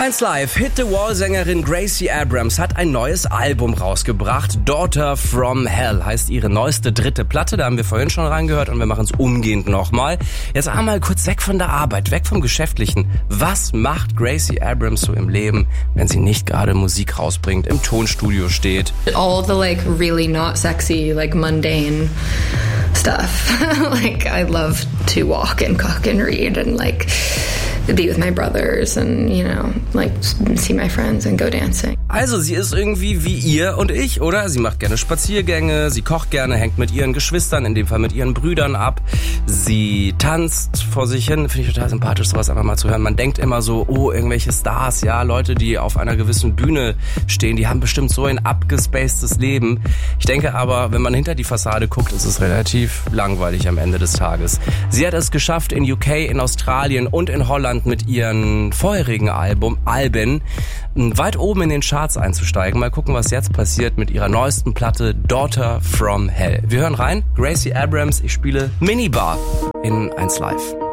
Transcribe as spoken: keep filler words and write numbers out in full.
eins Live, Hit-the-Wall-Sängerin Gracie Abrams hat ein neues Album rausgebracht. Daughter from Hell heißt ihre neueste dritte Platte. Da haben wir vorhin schon reingehört und wir machen es umgehend nochmal. Jetzt einmal kurz weg von der Arbeit, weg vom Geschäftlichen. Was macht Gracie Abrams so im Leben, wenn sie nicht gerade Musik rausbringt, im Tonstudio steht? All the like really not sexy, like mundane stuff. Like I love to walk and cook and read and like be with my brothers and, you know, like see my friends and go dancing. Also sie ist irgendwie wie ihr und ich, oder? Sie macht gerne Spaziergänge, sie kocht gerne, hängt mit ihren Geschwistern, in dem Fall mit ihren Brüdern ab. Sie tanzt vor sich hin, finde ich total sympathisch, sowas einfach mal zu hören. Man denkt immer so, oh, irgendwelche Stars, ja, Leute, die auf einer gewissen Bühne stehen, die haben bestimmt so ein abgespacedes Leben. Ich denke aber, wenn man hinter die Fassade guckt, ist es relativ langweilig am Ende des Tages. Sie hat es geschafft, in U K, in Australien und in Holland mit ihren vorherigen Album, Alben weit oben in den Charts einzusteigen. Mal gucken, was jetzt passiert mit ihrer neuesten Platte Daughter from Hell. Wir hören rein. Gracie Abrams, ich spiele Minibar in eins Live.